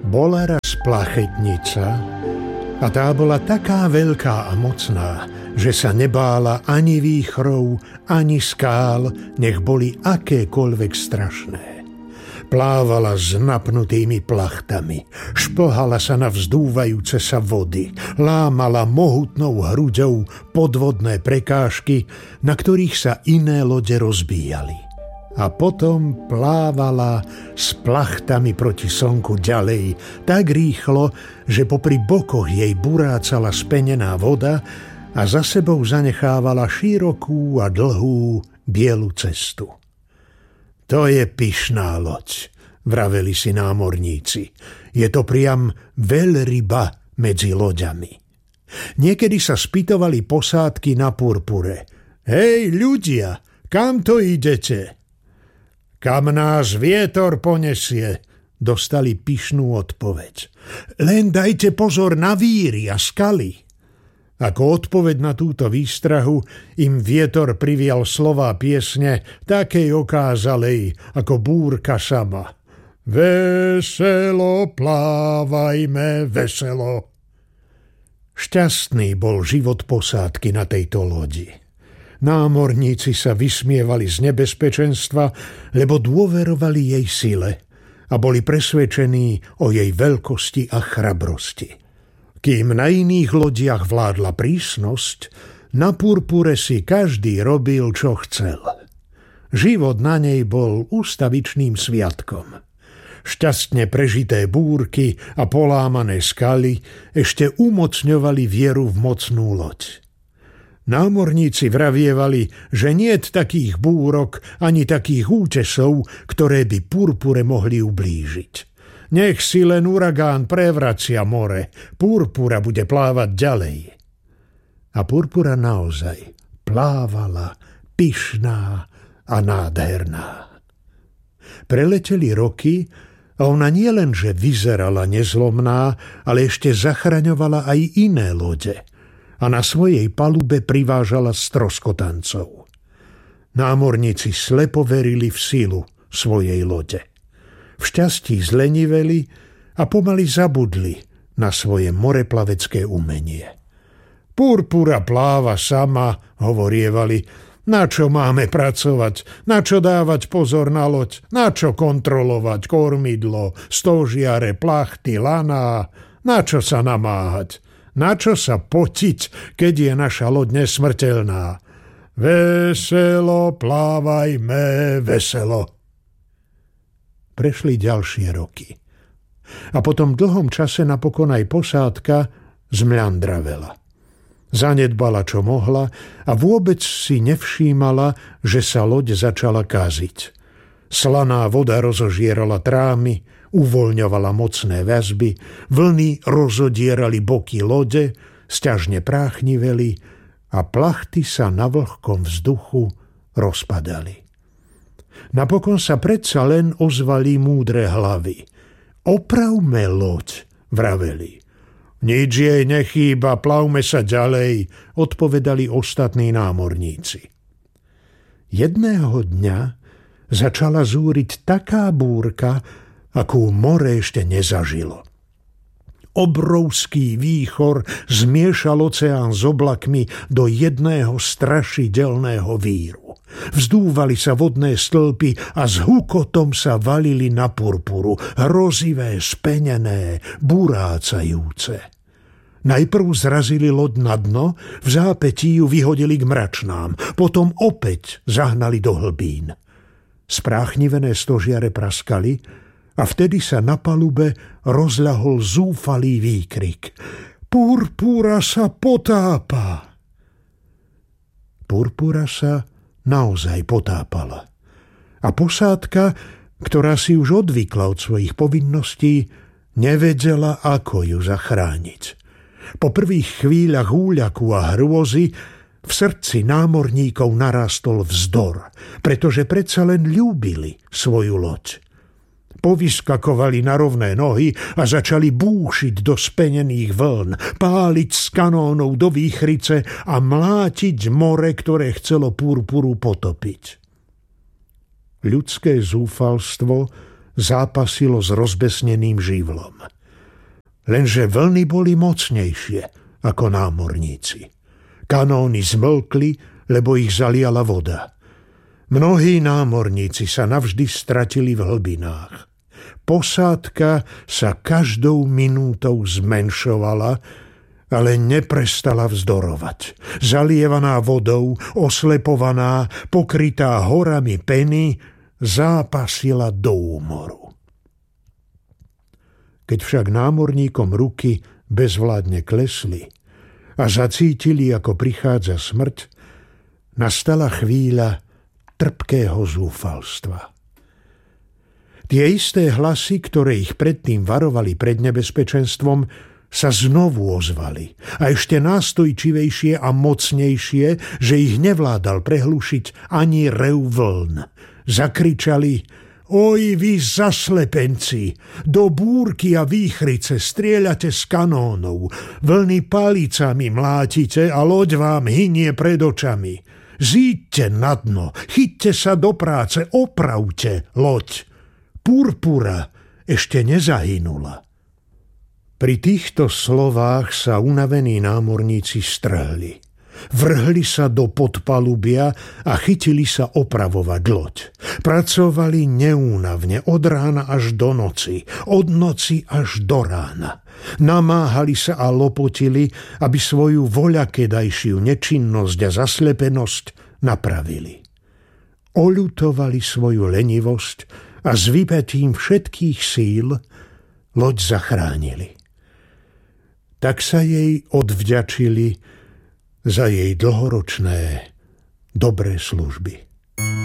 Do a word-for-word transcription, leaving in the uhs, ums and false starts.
Bola raz plachetnica a tá bola taká veľká a mocná, že sa nebála ani výchrov, ani skál, nech boli akékoľvek strašné. Plávala s napnutými plachtami, šplhala sa na vzdúvajúce sa vody, lámala mohutnou hruďou podvodné prekážky, na ktorých sa iné lode rozbíjali. A potom plávala s plachtami proti slnku ďalej, tak rýchlo, že popri bokoch jej burácala spenená voda a za sebou zanechávala širokú a dlhú bielu cestu. To je pyšná loď, vraveli si námorníci. Je to priam veľryba medzi loďami. Niekedy sa spýtovali posádky na Purpure. Hej, ľudia, kam to idete? Kam nás vietor ponesie, dostali pyšnú odpoveď. Len dajte pozor na víry a skaly. Ako odpoveď na túto výstrahu im vietor privial slová piesne takej okázalej ako búrka sama. Veselo plávajme, veselo. Šťastný bol život posádky na tejto lodi. Námorníci sa vysmievali z nebezpečenstva, lebo dôverovali jej sile a boli presvedčení o jej veľkosti a chrabrosti. Kým na iných lodiach vládla prísnosť, na Purpure si každý robil, čo chcel. Život na nej bol ústavičným sviatkom. Šťastne prežité búrky a polámané skaly ešte umocňovali vieru v mocnú loď. Námorníci vravievali, že niet takých búrok ani takých útesov, ktoré by Purpure mohli ublížiť. Nech si len uragán prevracia more, Purpura bude plávať ďalej. A Purpura naozaj plávala, pyšná a nádherná. Preleteli roky a ona nielenže vyzerala nezlomná, ale ešte zachraňovala aj iné lode a na svojej palube privážala stroskotancov. Námorníci slepo verili v silu svojej lode. V šťastí zleniveli a pomaly zabudli na svoje moreplavecké umenie. Purpura pláva sama, hovorievali, na čo máme pracovať, na čo dávať pozor na loď, na čo kontrolovať kormidlo, stožiare, plachty, laná, na čo sa namáhať. Na čo sa potiť, keď je naša loď nesmrteľná? Veselo plávajme, veselo. Prešli ďalšie roky. A po tom dlhom čase napokon aj posádka zmľandravela. Zanedbala, čo mohla a vôbec si nevšímala, že sa loď začala kaziť. Slaná voda rozožierala trámy, uvoľňovala mocné väzby, vlny rozodierali boky lode, sťažne práchniveli a plachty sa na vlhkom vzduchu rozpadali. Napokon sa predsa len ozvali múdre hlavy. Opravme loď, vraveli. Nič jej nechýba, plavme sa ďalej, odpovedali ostatní námorníci. Jedného dňa začala zúriť taká búrka, akú more ešte nezažilo. Obrovský výchor zmiešal oceán s oblakmi do jedného strašidelného víru. Vzdúvali sa vodné stĺpy a s hukotom sa valili na Purpuru, hrozivé, spenené, burácajúce. Najprv zrazili loď na dno, v zápätí ju vyhodili k mračnám, potom opäť zahnali do hlbín. Spráchnivené stožiare praskali a vtedy sa na palube rozľahol zúfalý výkrik. Purpura sa potápa! Purpura sa naozaj potápala. A posádka, ktorá si už odvykla od svojich povinností, nevedela, ako ju zachrániť. Po prvých chvíľach úľaku a hrôzy v srdci námorníkov narástol vzdor, pretože predsa len ľúbili svoju loď. Povyskakovali na rovné nohy a začali búšiť do spenených vln, páliť z kanónov do výchrice a mlátiť more, ktoré chcelo Purpuru potopiť. Ľudské zúfalstvo zápasilo s rozbesneným živlom. Lenže vlny boli mocnejšie ako námorníci. Kanóny zmlkli, lebo ich zaliala voda. Mnohí námorníci sa navždy stratili v hlbinách. Posádka sa každou minútou zmenšovala, ale neprestala vzdorovať. Zalievaná vodou, oslepovaná, pokrytá horami peny, zápasila do úmoru. Keď však námorníkom ruky bezvládne klesli a zacítili, ako prichádza smrť, nastala chvíľa trpkého zúfalstva. Tie isté hlasy, ktoré ich predtým varovali pred nebezpečenstvom, sa znovu ozvali a ešte nástojčivejšie a mocnejšie, že ich nevládal prehlušiť ani rev vln. Zakričali: Oj, vy zaslepenci, do búrky a výchrice strieľate z kanónov, vlny palicami mlátite a loď vám hynie pred očami. Zíďte na dno, chyťte sa do práce, opravte loď. Purpura ešte nezahynula. Pri týchto slovách sa unavení námorníci strhli. Vrhli sa do podpalubia a chytili sa opravovať loď. Pracovali neúnavne od rána až do noci, od noci až do rána. Namáhali sa a lopotili, aby svoju voľakedajšiu nečinnosť a zaslepenosť napravili. Oľutovali svoju lenivosť a s vypätím všetkých síl loď zachránili. Tak sa jej odvďačili za jej dlhoročné dobré služby.